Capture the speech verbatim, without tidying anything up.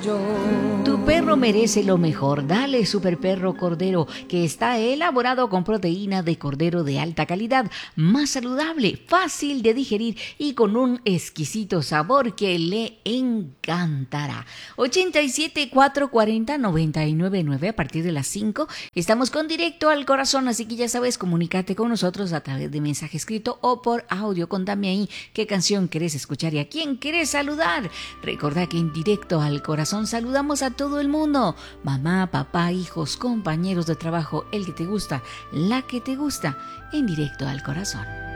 yo. Tu perro merece lo mejor. Dale Super Perro Cordero, que está elaborado con proteína de cordero de alta calidad, más saludable, fácil de digerir y con un exquisito sabor que le encantará. ochenta y siete, cuatrocientos cuarenta, noventa y nueve nueve a partir de las cinco. Estamos con Directo al Corazón, así que ya sabes, comunícate con nosotros a través de mensaje escrito o por audio. Contame ahí qué canción querés escuchar y a quién querés saludar. Recordá que en Directo al Corazón saludamos a todo el mundo. Mamá, papá, hijos, compañeros de trabajo, el que te gusta, la que te gusta, en Directo al Corazón.